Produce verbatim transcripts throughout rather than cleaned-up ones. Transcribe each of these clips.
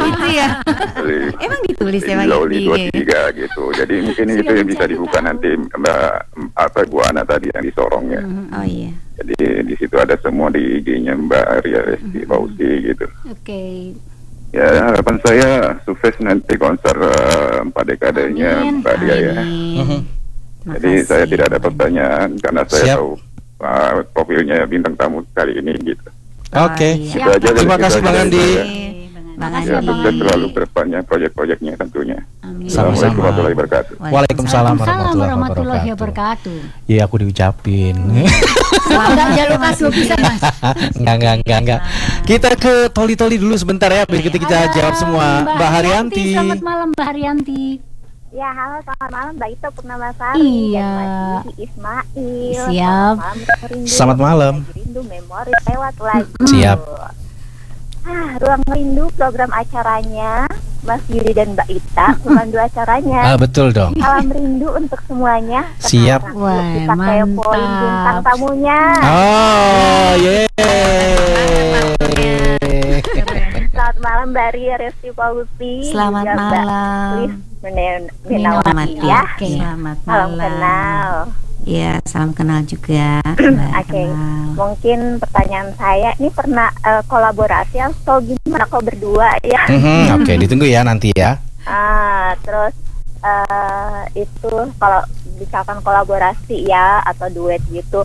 gitu ya. Emang ditulis ya Bang Loli dua tiga gitu. Jadi mungkin itu yang bisa dibuka nanti Mbak apa Bu Ana tadi yang di Sorongnya. Oh iya. Jadi di situ ada semua di I G-nya Mbak Ria Resti Fauzi gitu. Oke. Okay. Ya harapan saya sukses nanti konser uh, empat dekadenya Mbak Ria ya. Amin. Jadi saya tidak ada pertanyaan karena saya Siap. tahu uh, profilnya bintang tamu kali ini gitu. Oke. Okay. Itu aja dari Terima kita, kasih Bang dari Andi. saya. Bang Ya, Andi. sukses selalu ke depannya proyek-proyeknya tentunya. Amin. Assalamualaikum warahmatullahi wabarakatuh. Waalaikumsalam Waalaikumsalam warahmatullahi warahmatullahi wabarakatuh. wabarakatuh. Iya aku diucapin. Enggak jalur kasu bisa Mas. Enggak, enggak, enggak, enggak. Kita ke Toli-Toli dulu sebentar ya, biar kita, kita Halo, jawab semua. Mbak Haryanti. Selamat malam Mbak Haryanti. Ya, halo, selamat malam Mbak Ito Purnamasari Iya. dan Mas Didi Ismail. Siap. Selamat malam, Rindu. Selamat malam. Lagi Rindu memori lewat lagi. Siap. Ah, Ruang Rindu program acaranya Mas Yudi dan Mbak Ita, bukan dua acaranya. Ah, betul dong. Salam rindu untuk semuanya. Siap. Sekarang Wah, kita kepoin mantap. bintang tamunya. Oh, yeay. Selamat malam Mbak Ria Resti Fauzi. Selamat juga Mbak malam. Liv Menen- Minawati, Minawati ya. Oke. Selamat Salam malam. kenal. Ya, salam kenal juga. Mbak Oke, kenal. mungkin pertanyaan saya ini pernah eh, kolaborasi atau gimana kok berdua ya? Mhm, Oke, ditunggu ya nanti ya. Ah, terus eh, itu kalau misalkan kolaborasi ya atau duet gitu,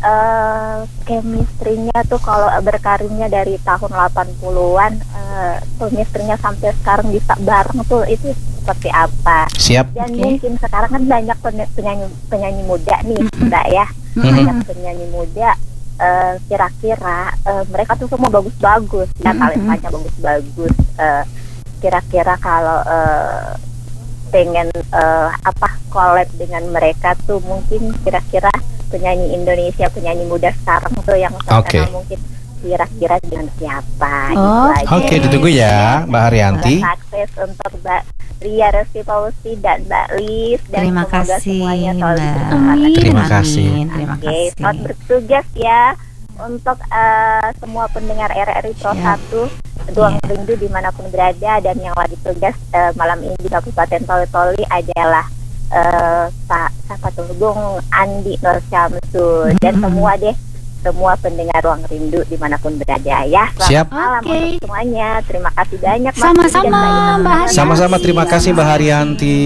eh chemistry-nya tuh kalau berkarirnya dari tahun delapan puluhan, eh, chemistry-nya sampai sekarang bisa bareng tuh itu seperti apa? Siap. Dan Oke. mungkin sekarang kan banyak pen- penyanyi penyanyi muda nih, Mbak ya. Mhm. Banyak penyanyi muda, eh, kira-kira eh, mereka tuh semua bagus-bagus ya, talentanya bagus-bagus. Eh, kira-kira kalau eh, pengen eh, apa collab dengan mereka tuh mungkin kira-kira penyanyi Indonesia, penyanyi muda sekarang tuh yang terkenal Oke. mungkin kira-kira dengan siapa? Oh, gitu aja. Oke, ditunggu ya, Mbak Haryanti. Sukses untuk Mbak Ria Resti Fauzi dan Mbak Liv dan Terima semoga kasih, semuanya selalu Mbak. bersemangat. Amin. Terima kasih. Amin, Terima Oke, kasih. selamat bertugas ya untuk eh, semua pendengar R R I Pro Siap. satu Ruang Iya. Rindu dimanapun berada, dan yang lagi tugas eh, malam ini di Kabupaten Toli-Toli adalah eh, Pak siapa tuh Bung Andi Nur Syamsul dan semua deh semua pendengar Ruang Rindu dimanapun berada ya. Selamat Siap. malam Oke. untuk semuanya. Terima kasih banyak Mas Sama-sama, Didi dan Mbak Ita. Mbak Haryanti. Sama-sama, terima kasih Mbak Haryanti.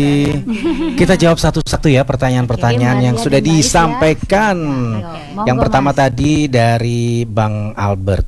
Kita jawab satu-satu ya pertanyaan-pertanyaan Oke, yang Mbak sudah Ria dan Mbak Liv ya. disampaikan. Monggo, Yang pertama Mas. tadi dari Bang Albert.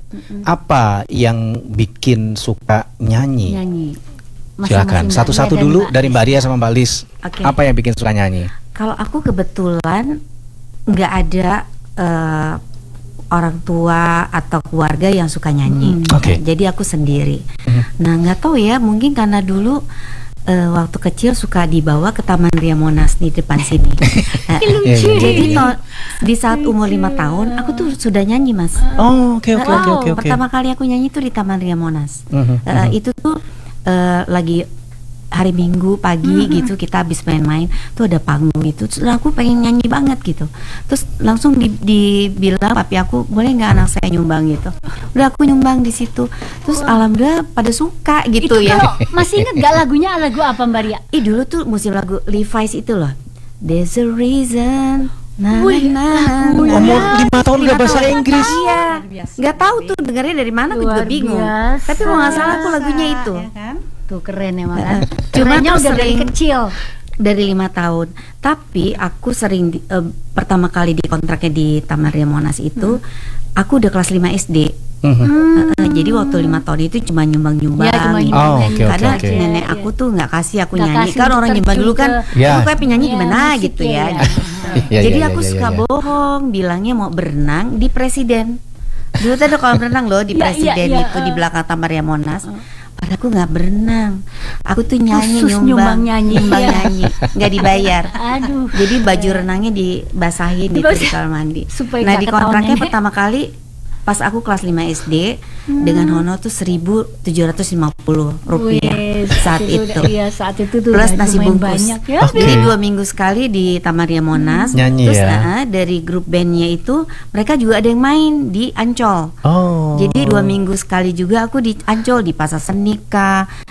Apa yang bikin suka nyanyi? Nyanyi. Silakan. Masing-masing Satu-satu Mbak Ria dan dulu Mbak dari Mbak Ria sama Mbak Lis. Oke. Apa yang bikin suka nyanyi? Kalau aku kebetulan nggak ada eh, orang tua atau keluarga yang suka nyanyi. Hmm, oke. Jadi aku sendiri. Hmm. Nah, nggak tahu ya, mungkin karena dulu eh, waktu kecil suka dibawa ke Taman Ria Monas di depan sini. Eh, Iya, iya, Jadi iya. to- di saat umur lima tahun aku tuh sudah nyanyi, Mas. Oh, oke oke oke Wow, oke oke. Pertama kali aku nyanyi tuh di Taman Ria Monas. Mhm, Eh, itu tuh eh, lagi hari Minggu pagi gitu, kita habis main-main tuh ada panggung itu, terus aku pengen nyanyi banget gitu, terus langsung di, dibilang papi aku, boleh nggak anak saya nyumbang gitu. Udah aku nyumbang di situ, terus alhamdulillah pada suka gitu Itu ya. kalau masih inget gak lagunya, lagu apa Mbak Ria? Ih, dulu tuh musim lagu Levi's itu loh, There's a Reason. Nah, Wih, nah, lagu nah. Umur lima tahun Lima gak bahasa tahun. Inggris. Iya, nggak tahu tuh dengarnya dari mana, aku juga Luar bingung. biasa. Tapi kalau nggak salah aku lagunya itu. Tuh keren emang kan. Cuma Kerennya tuh udah dari sering- kecil. Dari lima tahun. Tapi aku sering di- eh, pertama kali dikontraknya di Taman Ria Monas itu, aku udah kelas lima S D. Mhm. Eh, eh, jadi waktu lima tahun itu cuma nyumbang-nyumbang. Ya, cuma gitu. Oh, oke, oke, Karena oke. nenek Iya, aku tuh nggak kasih aku Nggak nyanyi. kasih Kan untuk orang nyumbang terjun dulu kan, ke- Ya. aku kayak penyanyi Ya, gimana musik gitu ya, ya. ya. Iya, Jadi iya, aku iya, suka iya. bohong, bilangnya mau berenang di Presiden. Dulu tuh ada kolam renang loh di Iya, iya, Presiden iya, itu di eh. belakang Taman Ria Monas. Padahal aku nggak berenang, aku tuh nyanyi Khusus nyumbang, nyumbang nyanyi. nyumbang Iya. nyanyi, nggak dibayar. Aduh. Jadi baju renangnya dibasahin gitu di kamar mandi. Supaya Nah, nggak di kontraknya ketahuan pertama kali pas aku kelas lima S D dengan honor tuh seribu tujuh ratus lima puluh rupiah Wih, saat itu itu. udah- Iya, saat itu tuh Plus udah nasi lumayan bungkus. banyak ya. Oke. Jadi dua minggu sekali di Taman Ria Monas. Nyanyi Terus ya. nah, dari grup bandnya itu mereka juga ada yang main di Ancol. Oh. Jadi dua minggu sekali juga aku di Ancol, di Pasar Senika,